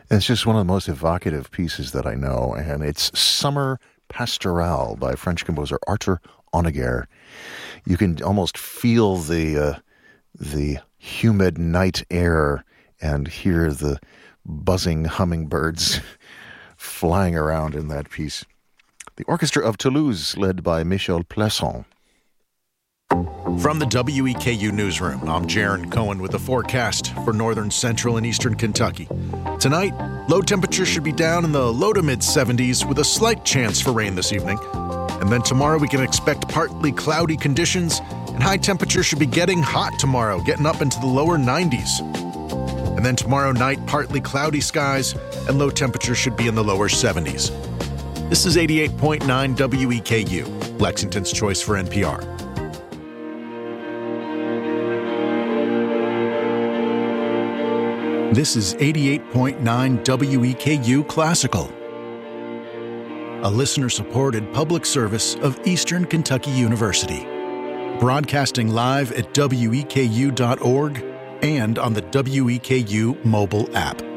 It's just one of the most evocative pieces that I know, and it's Summer Pastorale by French composer Arthur Honegger. You can almost feel the humid night air and hear the buzzing hummingbirds flying around in that piece. The Orchestra of Toulouse, led by Michel Plasson. From the WEKU Newsroom, I'm Jaron Cohen with the forecast for northern, central, and eastern Kentucky. Tonight, low temperatures should be down in the low to mid-70s with a slight chance for rain this evening. And then tomorrow we can expect partly cloudy conditions, and high temperatures should be getting hot tomorrow, getting up into the lower 90s. And then tomorrow night, partly cloudy skies, and low temperatures should be in the lower 70s. This is 88.9 WEKU, Lexington's choice for NPR. This is 88.9 WEKU Classical, a listener-supported public service of Eastern Kentucky University, broadcasting live at weku.org and on the WEKU mobile app.